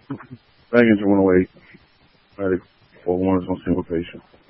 Back engine 108. Medic 4-1 is on single patient.